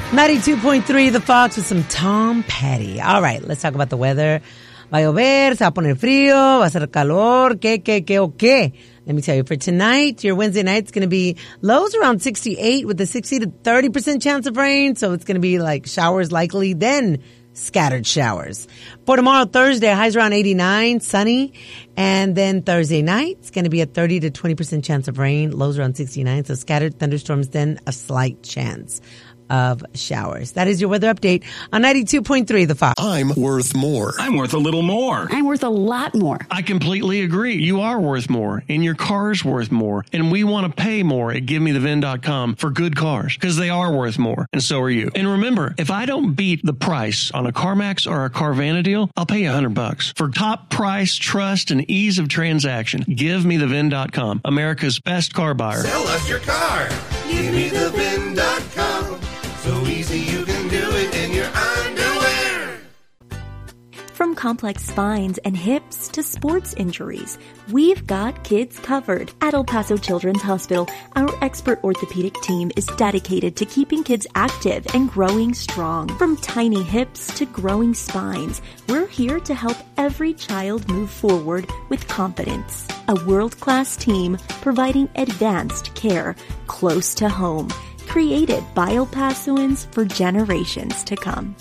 92.3 The Fox with some Tom Petty. All right, let's talk about the weather. Va a llover, se va a poner frío, va a ser calor, ¿qué? Let me tell you, for tonight, your Wednesday night, it's going to be lows around 68 with a 60 to 30% chance of rain. So it's going to be like showers likely, then scattered showers. For tomorrow, Thursday, highs around 89, sunny. And then Thursday night, it's going to be a 30 to 20% chance of rain, lows around 69. So scattered thunderstorms, then a slight chance of showers. That is your weather update on 92.3 The Fox. I'm worth more. I'm worth a little more. I'm worth a lot more. I completely agree. You are worth more, and your car's worth more, and we want to pay more at GiveMeTheVin.com for good cars, because they are worth more, and so are you. And remember, if I don't beat the price on a CarMax or a Carvana deal, I'll pay you $100. For top price, trust, and ease of transaction, GiveMeTheVin.com, America's best car buyer. Sell us your car. GiveMeTheVin.com. So easy you can do it in your underwear. From complex spines and hips to sports injuries, we've got kids covered. At El Paso Children's Hospital, our expert orthopedic team is dedicated to keeping kids active and growing strong. From tiny hips to growing spines, we're here to help every child move forward with confidence. A world-class team providing advanced care close to home. Created by El Pasoans for generations to come.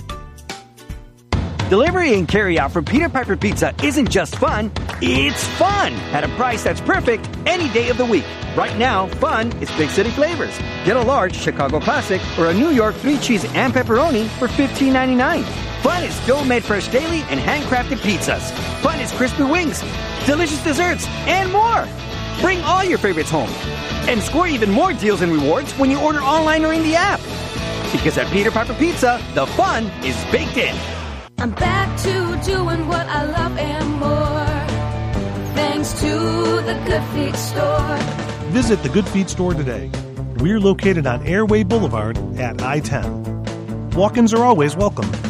Delivery and carry-out from Peter Piper Pizza isn't just fun, it's fun! At a price that's perfect any day of the week. Right now, fun is big city flavors. Get a large Chicago Classic or a New York 3-cheese and pepperoni for $15.99. Fun is still-made fresh daily and handcrafted pizzas. Fun is crispy wings, delicious desserts, and more! Bring all your favorites home. And score even more deals and rewards when you order online or in the app. Because at Peter Piper Pizza, the fun is baked in. I'm back to doing what I love and more. Thanks to the Good Feet store. Visit the Good Feet store today. We're located on Airway Boulevard at I-10. Walk-ins are always welcome.